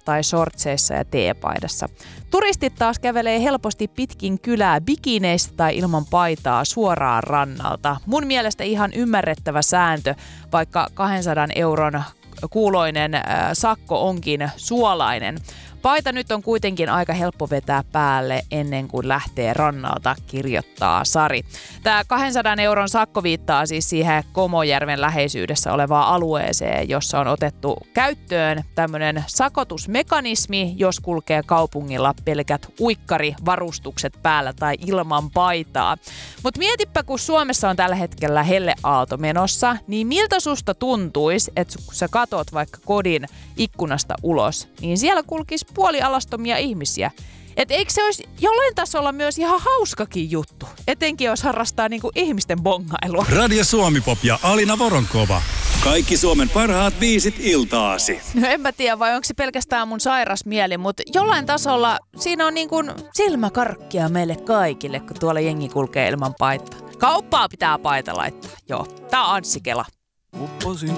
tai shortseissa ja teepaidassa. Turistit taas kävelee helposti pitkin kylää bikineissä tai ilman paitaa suoraan rannalta. Mun mielestä ihan ymmärrettävä sääntö, vaikka 200 euron kuuloinen sakko onkin suolainen. Paita nyt on kuitenkin aika helppo vetää päälle ennen kuin lähtee rannalta, kirjoittaa Sari. Tämä 200 euron sakko viittaa siis siihen Komojärven läheisyydessä olevaan alueeseen, jossa on otettu käyttöön tämmöinen sakotusmekanismi, jos kulkee kaupungilla pelkät uikkarivarustukset päällä tai ilman paitaa. Mutta mietipä, kun Suomessa on tällä hetkellä helleaalto menossa, niin miltä susta tuntuisi, että kun sä katot vaikka kodin ikkunasta ulos, niin siellä kulkisi puolialastomia ihmisiä. Et eikö se olisi jollain tasolla myös ihan hauskakin juttu? Etenkin jos harrastaa niinku ihmisten bongailua. Radio Suomi-pop ja Alina Voronkova. Kaikki Suomen parhaat biisit iltaasi. No en mä tiedä, vai onko se pelkästään mun sairas mieli, mutta jollain tasolla siinä on niin kuin silmäkarkkia meille kaikille, kun tuolla jengi kulkee ilman paitaa. Kauppaa pitää paita laittaa. Joo, tää on Anssi Kela. Upposin